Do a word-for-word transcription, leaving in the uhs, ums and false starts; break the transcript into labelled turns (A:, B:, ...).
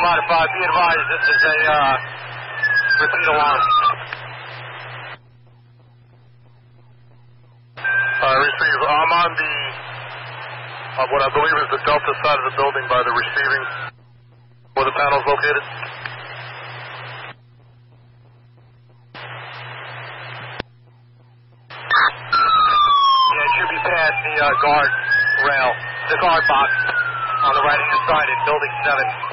A: modified. Be advised, this is a uh, repeat alarm.
B: Uh, receive. I'm on the, uh, what I believe is the Delta side of the building by the receiving, where the panel's located.
A: Yeah, it should be past the uh, guard rail, the guard box on the right-hand side in Building seven.